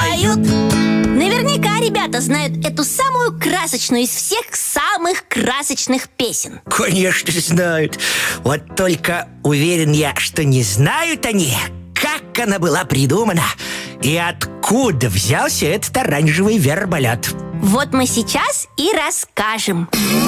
поют. Наверняка ребята знают эту самую красочную из всех самых красочных песен. Конечно, знают. Вот только уверен я, что не знают они, как она была придумана и откуда взялся этот оранжевый верблюд. Вот мы сейчас и расскажем.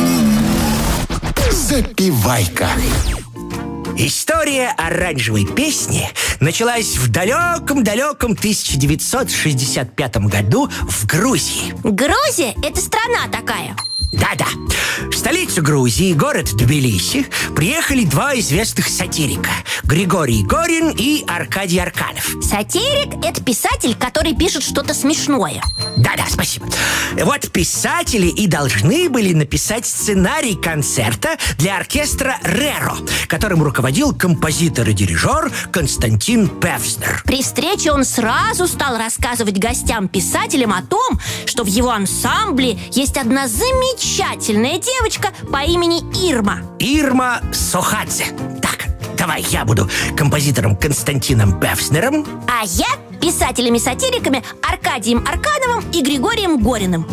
Запивайка. История оранжевой песни началась в далеком-далеком 1965 году в Грузии. Грузия – это страна такая. Да-да. В столицу Грузии, город Тбилиси, приехали два известных сатирика – Григорий Горин и Аркадий Арканов. Сатирик – это писатель, который пишет что-то смешное. Да-да, спасибо. Вот писатели и должны были написать сценарий концерта для оркестра «Реро», которым руководил композитор и дирижер Константин Певзнер. При встрече он сразу стал рассказывать гостям-писателям о том, что в его ансамбле есть одна замечательная девочка по имени Ирма. Ирма Сохадзе. Так, давай я буду композитором Константином Певзнером, А я писателями-сатириками Аркадием Аркановым и Григорием Гориным.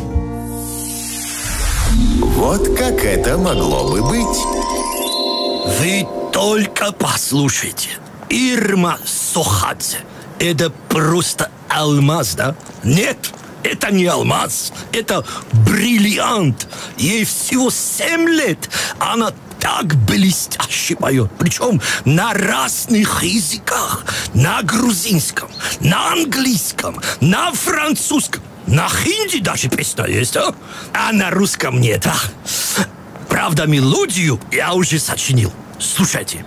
Вот как это могло бы быть. Вы только послушайте. Ирма Сохадзе. Это просто алмаз, да? Нет, это не алмаз. Это бриллиант. Ей всего 7 лет. Она так блестяще поет. Причем на разных языках. На грузинском, на английском, на французском. На хинди даже песня есть, а? А на русском нет, а? Правда, мелодию я уже сочинил. Слушайте.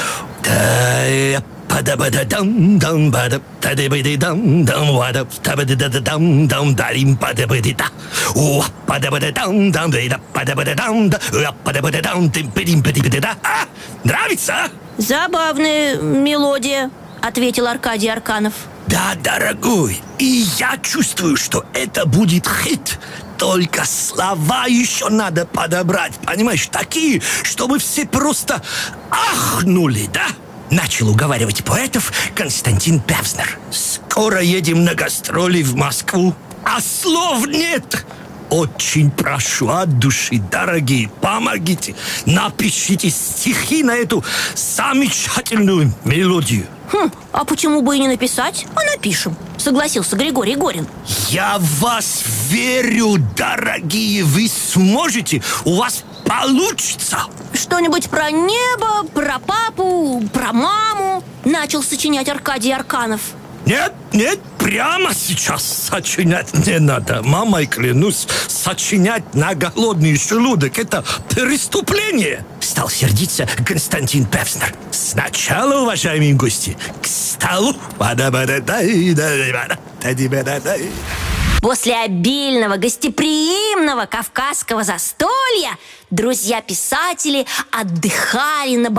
Нравится? Забавная мелодия, ответил Аркадий Арканов. Да, дорогой, и я чувствую, что это будет хит. Только слова еще надо подобрать, понимаешь, такие, чтобы все просто ахнули, да? Начал уговаривать поэтов Константин Певзнер. Скоро едем на гастроли в Москву, а слов нет. Очень прошу от души, дорогие, помогите. Напишите стихи на эту замечательную мелодию. А почему бы и не написать? А напишем, согласился Григорий Горин. Я в вас верю, дорогие. Вы сможете, у вас получится. Что-нибудь про небо, про папу, про маму начал сочинять Аркадий Арканов. Нет, нет, прямо сейчас сочинять не надо. Мамой клянусь, сочинять на голодный желудок – это преступление. стал сердиться Константин Певзнер. Сначала, уважаемые гости, к столу. После обильного, гостеприимного кавказского застолья друзья-писатели отдыхали на